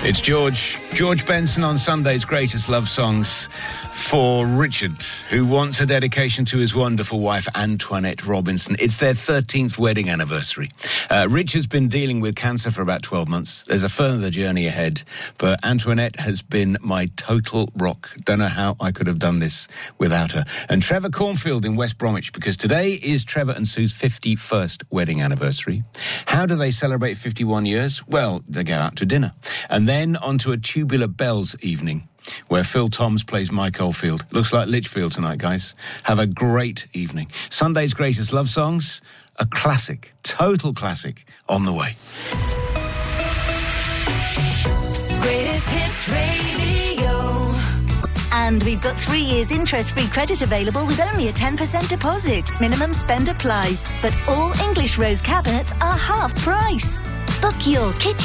It's George Benson on Sunday's Greatest Love Songs for Richard, who wants a dedication to his wonderful wife, Antoinette Robinson. It's their 13th wedding anniversary. Richard's been dealing with cancer for about 12 months. There's a further journey ahead, but Antoinette has been my total rock. Don't know how I could have done this without her. And Trevor Cornfield in West Bromwich, because today is Trevor and Sue's 51st wedding anniversary. How do they celebrate 51 years? Well, they go out to dinner. And then onto a Tubular Bells evening, where Phil Toms plays Mike Oldfield. Looks like Lichfield tonight, guys. Have a great evening. Sunday's Greatest Love Songs, a classic, total classic, on the way. Greatest Hits Radio. And we've got 3 years interest-free credit available with only a 10% deposit. Minimum spend applies. But all English rose cabinets are half price. Book your kitchen